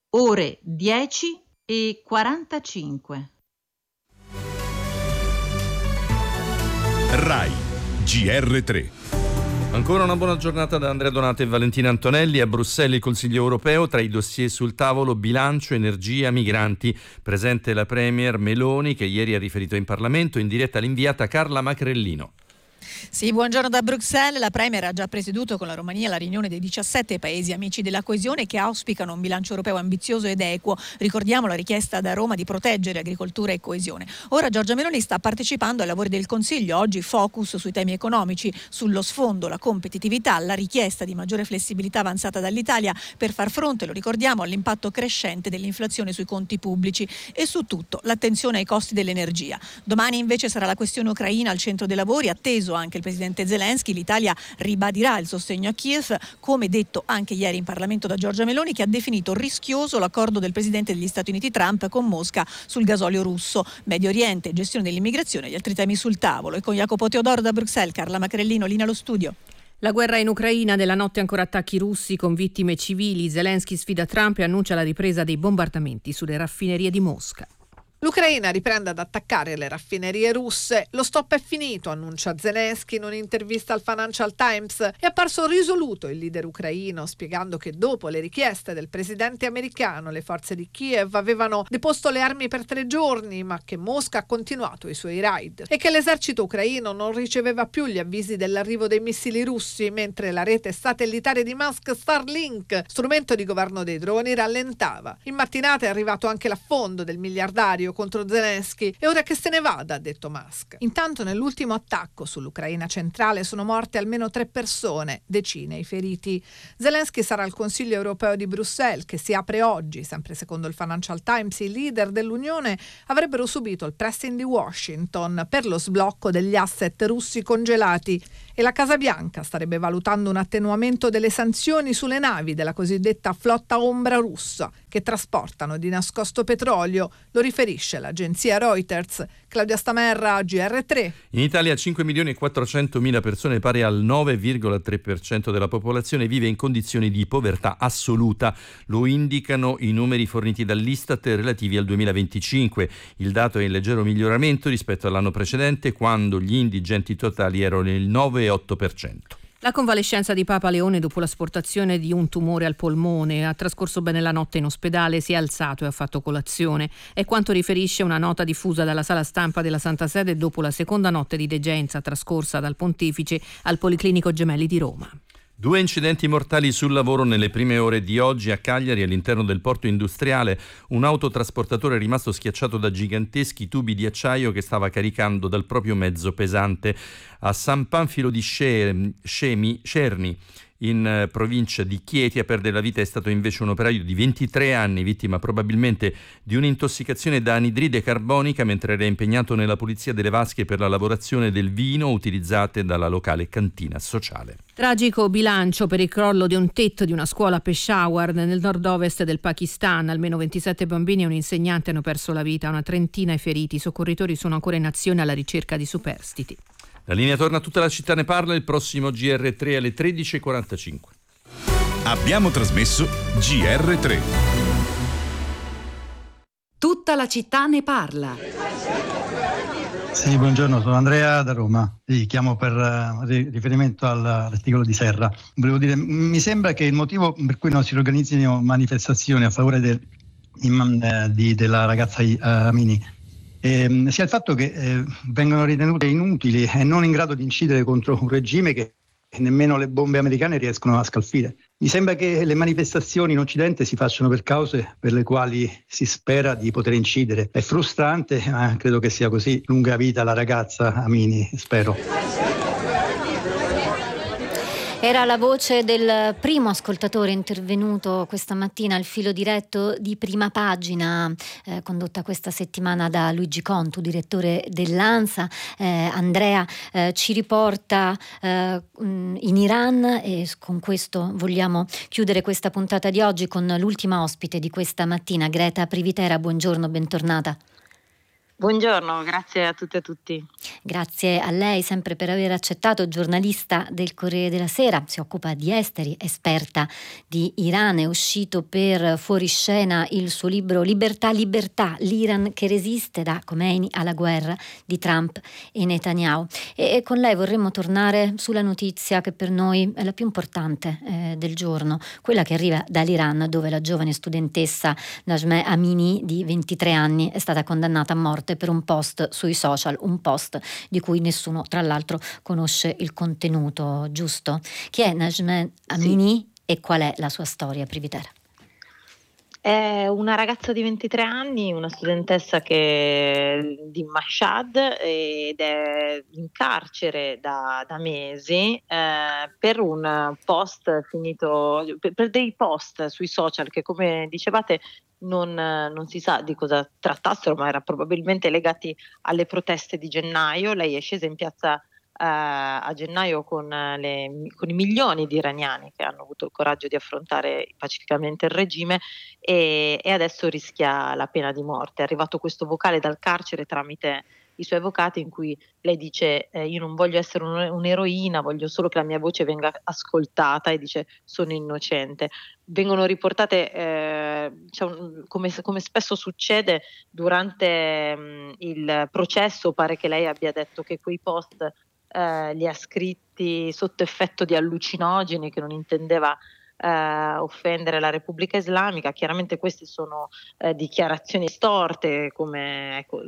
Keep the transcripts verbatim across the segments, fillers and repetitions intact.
ore dieci e quarantacinque. Rai G R tre. Ancora una buona giornata da Andrea Donato e Valentina Antonelli. A Bruxelles il Consiglio europeo, tra i dossier sul tavolo bilancio, energia, migranti. Presente la Premier Meloni, che ieri ha riferito in Parlamento, in diretta l'inviata Carla Macrellino. Sì, buongiorno da Bruxelles. La Premier ha già presieduto con la Romania la riunione dei diciassette paesi amici della coesione che auspicano un bilancio europeo ambizioso ed equo. Ricordiamo la richiesta da Roma di proteggere agricoltura e coesione. Ora Giorgia Meloni sta partecipando ai lavori del Consiglio. Oggi focus sui temi economici, sullo sfondo, la competitività, la richiesta di maggiore flessibilità avanzata dall'Italia per far fronte, lo ricordiamo, all'impatto crescente dell'inflazione sui conti pubblici e su tutto l'attenzione ai costi dell'energia. Domani invece sarà la questione ucraina al centro dei lavori, atteso anche il presidente Zelensky. L'Italia ribadirà il sostegno a Kiev, come detto anche ieri in Parlamento da Giorgia Meloni, che ha definito rischioso l'accordo del presidente degli Stati Uniti Trump con Mosca sul gasolio russo. Medio Oriente, gestione dell'immigrazione e gli altri temi sul tavolo. E con Jacopo Teodoro da Bruxelles, Carla Macrellino, linea allo studio. La guerra in Ucraina, della notte ancora attacchi russi con vittime civili. Zelensky sfida Trump e annuncia la ripresa dei bombardamenti sulle raffinerie di Mosca. L'Ucraina riprende ad attaccare le raffinerie russe. Lo stop è finito, annuncia Zelensky in un'intervista al Financial Times. È apparso risoluto il leader ucraino, spiegando che dopo le richieste del presidente americano le forze di Kiev avevano deposto le armi per tre giorni, ma che Mosca ha continuato i suoi raid e che l'esercito ucraino non riceveva più gli avvisi dell'arrivo dei missili russi, mentre la rete satellitare di Musk Starlink, strumento di governo dei droni, rallentava. In mattinata è arrivato anche l'affondo del miliardario contro Zelensky e ora che se ne vada, ha detto Musk. Intanto nell'ultimo attacco sull'Ucraina centrale sono morte almeno tre persone, decine i feriti. Zelensky sarà al Consiglio europeo di Bruxelles, che si apre oggi. Sempre secondo il Financial Times, i leader dell'Unione avrebbero subito il pressing di Washington per lo sblocco degli asset russi congelati e la Casa Bianca starebbe valutando un attenuamento delle sanzioni sulle navi della cosiddetta flotta ombra russa che trasportano di nascosto petrolio. Lo riferisce l'agenzia Reuters. Claudia Stamerra, G R tre. In Italia cinque milioni e quattrocentomila persone, pari al nove virgola tre per cento della popolazione, vive in condizioni di povertà assoluta. Lo indicano i numeri forniti dall'Istat relativi al duemilaventicinque. Il dato è in leggero miglioramento rispetto all'anno precedente, quando gli indigenti totali erano il nove virgola otto per cento. La convalescenza di Papa Leone dopo l'asportazione di un tumore al polmone. Ha trascorso bene la notte in ospedale, si è alzato e ha fatto colazione. È quanto riferisce una nota diffusa dalla sala stampa della Santa Sede dopo la seconda notte di degenza trascorsa dal Pontefice al Policlinico Gemelli di Roma. Due incidenti mortali sul lavoro nelle prime ore di oggi a Cagliari, all'interno del porto industriale. Un autotrasportatore è rimasto schiacciato da giganteschi tubi di acciaio che stava caricando dal proprio mezzo pesante. A San Panfilo di Scemi, Cerni, in provincia di Chieti, a perdere la vita è stato invece un operaio di ventitré anni, vittima probabilmente di un'intossicazione da anidride carbonica mentre era impegnato nella pulizia delle vasche per la lavorazione del vino utilizzate dalla locale cantina sociale. Tragico bilancio per il crollo di un tetto di una scuola a Peshawar, nel nord-ovest del Pakistan. Almeno ventisette bambini e un insegnante hanno perso la vita, una trentina i feriti. I soccorritori sono ancora in azione alla ricerca di superstiti. La linea torna a Tutta la città ne parla, il prossimo G R tre alle tredici e quarantacinque. Abbiamo trasmesso G R tre. Tutta la città ne parla. Sì, buongiorno, sono Andrea da Roma. Sì, chiamo per uh, riferimento all'articolo di Serra. Volevo dire, mi sembra che il motivo per cui non si organizzino manifestazioni a favore del, in, uh, di, della ragazza uh, Amini Eh, sia il fatto che eh, vengono ritenute inutili e non in grado di incidere contro un regime che nemmeno le bombe americane riescono a scalfire. Mi sembra che le manifestazioni in Occidente si facciano per cause per le quali si spera di poter incidere. È frustrante, ma credo che sia così. Lunga vita alla ragazza Amini, spero. Era la voce del primo ascoltatore intervenuto questa mattina al filo diretto di Prima Pagina, eh, condotta questa settimana da Luigi Contu, direttore dell'ANSA. Eh, Andrea eh, ci riporta eh, in Iran e con questo vogliamo chiudere questa puntata di oggi con l'ultima ospite di questa mattina, Greta Privitera. Buongiorno, bentornata. Buongiorno, grazie a tutte e a tutti. Grazie a lei sempre per aver accettato, giornalista del Corriere della Sera, si occupa di esteri, esperta di Iran, è uscito per Fuoriscena il suo libro Libertà, Libertà, l'Iran che resiste da Khomeini alla guerra di Trump e Netanyahu. E, e con lei vorremmo tornare sulla notizia che per noi è la più importante eh, del giorno, quella che arriva dall'Iran, dove la giovane studentessa Najmeh Amini di ventitré anni è stata condannata a morte per un post sui social, un post di cui nessuno tra l'altro conosce il contenuto, giusto? Chi è Najmeh Amini sì. E qual è la sua storia, Privitera? È una ragazza di ventitré anni, una studentessa che, di Mashhad, ed è in carcere da, da mesi eh, per un post finito, per, per dei post sui social che, come dicevate, non, non si sa di cosa trattassero, ma erano probabilmente legati alle proteste di gennaio. Lei è scesa in piazza a gennaio con, le, con i milioni di iraniani che hanno avuto il coraggio di affrontare pacificamente il regime e, e adesso rischia la pena di morte. È arrivato questo vocale dal carcere tramite i suoi avvocati in cui lei dice eh, io non voglio essere un, un'eroina, voglio solo che la mia voce venga ascoltata, e dice sono innocente. Vengono riportate eh, diciamo, come, come spesso succede durante mh, il processo, pare che lei abbia detto che quei post Eh, li ha scritti sotto effetto di allucinogeni, che non intendeva eh, offendere la Repubblica Islamica. Chiaramente queste sono eh, dichiarazioni storte, come ecco,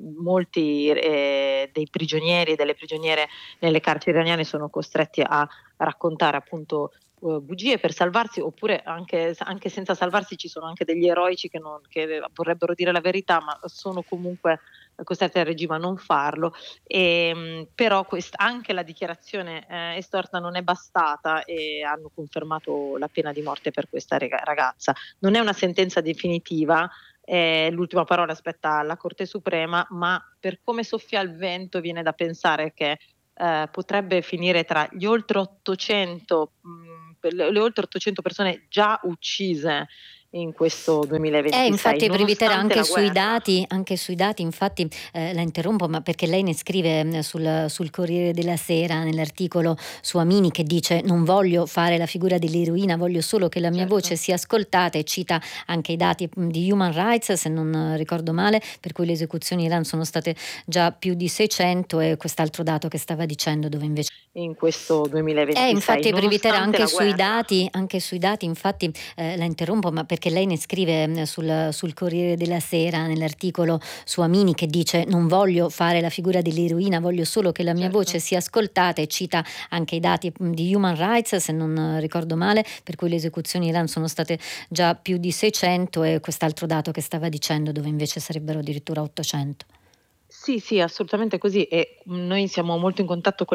molti eh, dei prigionieri e delle prigioniere nelle carceri iraniane sono costretti a raccontare appunto uh, bugie per salvarsi, oppure anche, anche senza salvarsi ci sono anche degli eroici che, non, che vorrebbero dire la verità, ma sono comunque costretti al regime a non farlo. E, però quest- anche la dichiarazione eh, estorta non è bastata e hanno confermato la pena di morte per questa rega- ragazza. Non è una sentenza definitiva, eh, l'ultima parola spetta alla Corte Suprema, ma per come soffia il vento viene da pensare che eh, potrebbe finire tra gli oltre ottocento mh, le, le oltre ottocento persone già uccise in questo duemilaventisei. Eh, infatti, Privitera, anche sui guerra. dati, anche sui dati, infatti eh, la interrompo, ma perché lei ne scrive sul, sul Corriere della Sera, nell'articolo su Amini, che dice non voglio fare la figura dell'eroina, voglio solo che la mia Certo. voce sia ascoltata, e cita anche i dati di Human Rights, se non ricordo male, per cui le esecuzioni in Iran sono state già più di seicento, e quest'altro dato che stava dicendo, dove invece in questo duemilaventisei. Eh, infatti, Privitera, anche sui guerra. dati, anche sui dati, infatti eh, la interrompo, ma perché lei ne scrive sul, sul Corriere della Sera, nell'articolo su Amini, che dice non voglio fare la figura dell'eroina, voglio solo che la mia Certo. voce sia ascoltata, e cita anche i dati di Human Rights, se non ricordo male, per cui le esecuzioni in Iran sono state già più di seicento, e quest'altro dato che stava dicendo, dove invece sarebbero addirittura ottocento. Sì, sì, assolutamente così, e noi siamo molto in contatto con